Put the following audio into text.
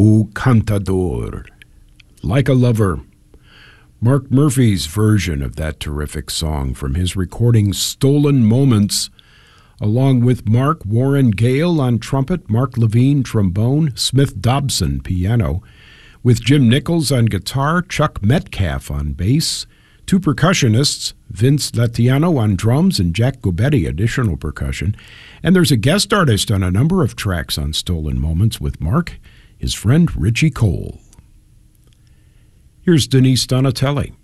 O Cantador, Like a Lover. Mark Murphy's version of that terrific song from his recording Stolen Moments, along with Mark Warren Gale on trumpet, Mark Levine trombone, Smith Dobson piano, with Jim Nichols on guitar, Chuck Metcalf on bass, two percussionists, Vince Latiano on drums and Jack Gobetti additional percussion, and there's a guest artist on a number of tracks on Stolen Moments with Mark, his friend Richie Cole. Here's Denise Donatelli.